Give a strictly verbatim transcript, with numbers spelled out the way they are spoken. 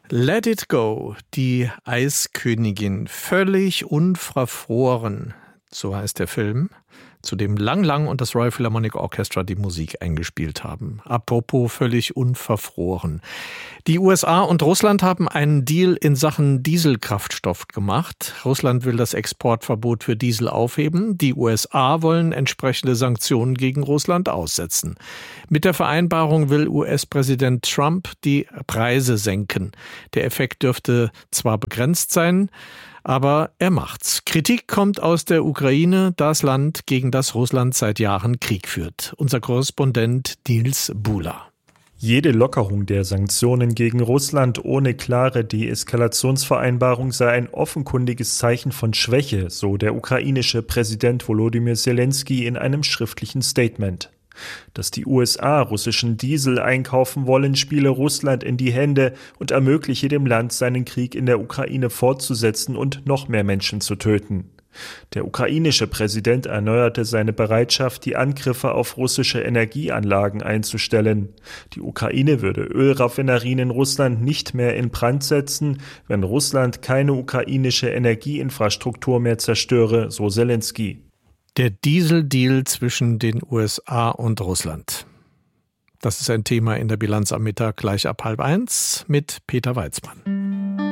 Let It Go, die Eiskönigin, völlig unverfroren, so heißt der Film, zu dem Lang Lang und das Royal Philharmonic Orchestra die Musik eingespielt haben. Apropos völlig unverfroren. Die U S A und Russland haben einen Deal in Sachen Dieselkraftstoff gemacht. Russland will das Exportverbot für Diesel aufheben. Die U S A wollen entsprechende Sanktionen gegen Russland aussetzen. Mit der Vereinbarung will U S-Präsident Trump die Preise senken. Der Effekt dürfte zwar begrenzt sein, aber er macht's. Kritik kommt aus der Ukraine, das Land, gegen das Russland seit Jahren Krieg führt. Unser Korrespondent Nils Buhler. Jede Lockerung der Sanktionen gegen Russland ohne klare Deeskalationsvereinbarung sei ein offenkundiges Zeichen von Schwäche, so der ukrainische Präsident Volodymyr Zelensky in einem schriftlichen Statement. Dass die U S A russischen Diesel einkaufen wollen, spiele Russland in die Hände und ermögliche dem Land, seinen Krieg in der Ukraine fortzusetzen und noch mehr Menschen zu töten. Der ukrainische Präsident erneuerte seine Bereitschaft, die Angriffe auf russische Energieanlagen einzustellen. Die Ukraine würde Ölraffinerien in Russland nicht mehr in Brand setzen, wenn Russland keine ukrainische Energieinfrastruktur mehr zerstöre, so Zelensky. Der Dieseldeal zwischen den U S A und Russland. Das ist ein Thema in der Bilanz am Mittag gleich ab halb eins mit Peter Weizmann.